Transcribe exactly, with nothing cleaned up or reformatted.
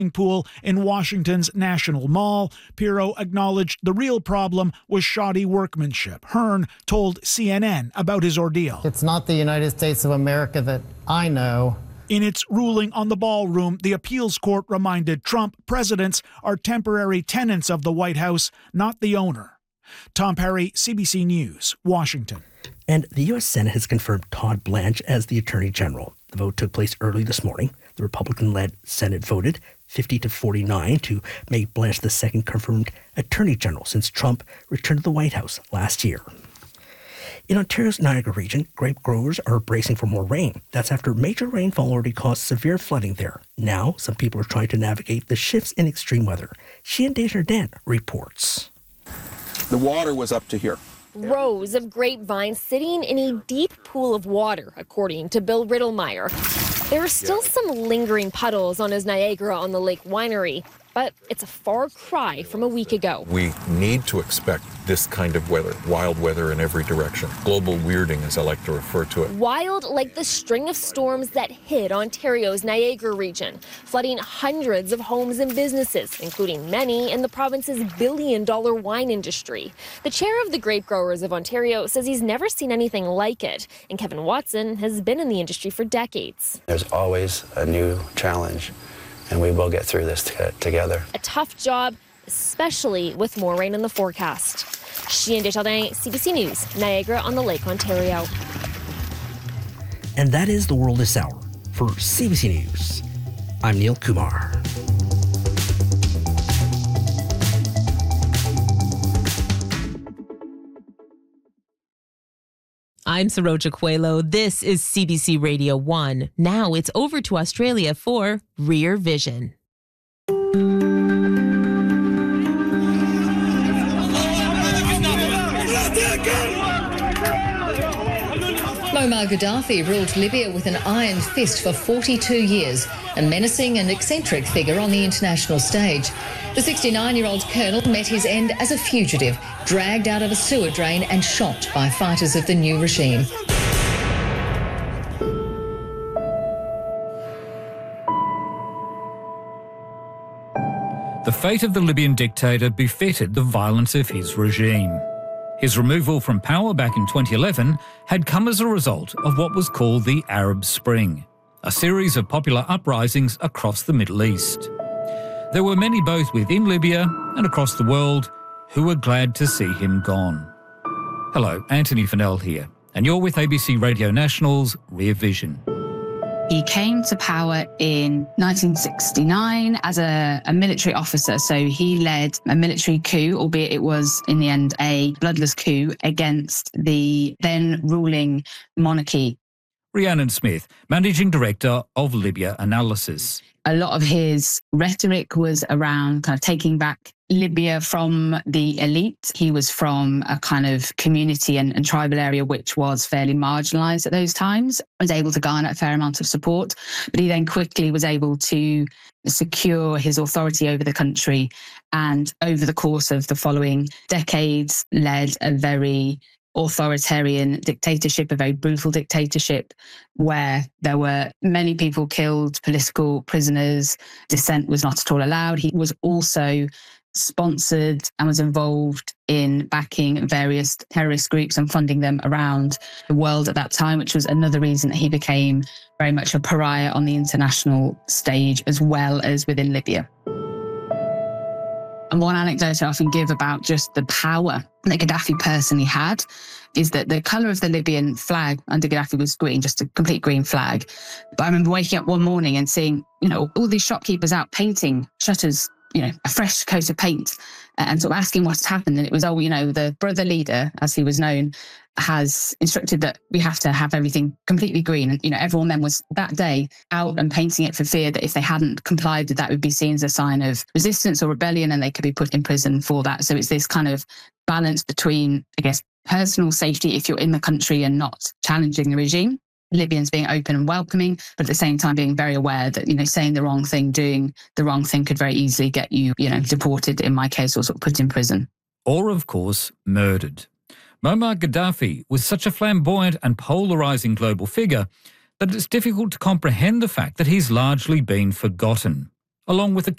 pool in Washington's National Mall. Pirro acknowledged the real problem was shoddy workmanship. Hearn told C N N about his ordeal. It's not the United States of America that I know. In its ruling on the ballroom, the appeals court reminded Trump presidents are temporary tenants of the White House, not the owner. Tom Perry, C B C News, Washington. And the U S Senate has confirmed Todd Blanche as the Attorney General. The vote took place early this morning. The Republican-led Senate voted fifty to forty-nine to make Blanche the second confirmed Attorney General since Trump returned to the White House last year. In Ontario's Niagara region, grape growers are bracing for more rain. That's after major rainfall already caused severe flooding there. Now, some people are trying to navigate the shifts in extreme weather. Sheehan Desjardins reports. The water was up to here. Rows of grapevines sitting in a deep pool of water, according to Bill Riddlemeyer. There are still some lingering puddles on his Niagara on the Lake winery, but it's a far cry from a week ago. We need to expect this kind of weather, wild weather in every direction. Global weirding, as I like to refer to it. Wild like the string of storms that hit Ontario's Niagara region, flooding hundreds of homes and businesses, including many in the province's billion-dollar wine industry. The chair of the Grape Growers of Ontario says he's never seen anything like it, and Kevin Watson has been in the industry for decades. There's always a new challenge, and we will get through this t- together. A tough job, especially with more rain in the forecast. Sheehan Desjardins, C B C News, Niagara on the Lake, Ontario. And that is the world this hour. For C B C News, I'm Neil Kumar. I'm Saroja Coelho. This is C B C Radio one. Now it's over to Australia for Rear Vision. Muammar Gaddafi ruled Libya with an iron fist for forty-two years, a menacing and eccentric figure on the international stage. The sixty-nine-year-old colonel met his end as a fugitive, dragged out of a sewer drain and shot by fighters of the new regime. The fate of the Libyan dictator befitted the violence of his regime. His removal from power back in twenty eleven had come as a result of what was called the Arab Spring, a series of popular uprisings across the Middle East. There were many both within Libya and across the world who were glad to see him gone. Hello, Anthony Fennell here, and you're with A B C Radio National's Rear Vision. He came to power in nineteen sixty-nine as a, a military officer. So he led a military coup, albeit it was in the end a bloodless coup against the then ruling monarchy. Rhiannon Smith, Managing Director of Libya Analysis. A lot of his rhetoric was around kind of taking back Libya from the elite. He was from a kind of community and, and tribal area which was fairly marginalised at those times, was able to garner a fair amount of support, but he then quickly was able to secure his authority over the country, and over the course of the following decades led a very authoritarian dictatorship, a very brutal dictatorship where there were many people killed, political prisoners, dissent was not at all allowed. He was also sponsored and was involved in backing various terrorist groups and funding them around the world at that time, which was another reason that he became very much a pariah on the international stage as well as within Libya. And one anecdote I often give about just the power that Gaddafi personally had is that the colour of the Libyan flag under Gaddafi was green, just a complete green flag. But I remember waking up one morning and seeing, you know, all these shopkeepers out painting shutters, you know, a fresh coat of paint, and sort of asking what's happened. And it was, oh, you know, the brother leader, as he was known, has instructed that we have to have everything completely green. And, you know, everyone then was that day out and painting it for fear that if they hadn't complied with that, it would be seen as a sign of resistance or rebellion and they could be put in prison for that. So it's this kind of balance between, I guess, personal safety if you're in the country and not challenging the regime, Libyans being open and welcoming, but at the same time being very aware that, you know, saying the wrong thing, doing the wrong thing could very easily get you, you know, deported in my case, or sort of put in prison. Or, of course, murdered. Muammar Gaddafi was such a flamboyant and polarising global figure that it's difficult to comprehend the fact that he's largely been forgotten, along with the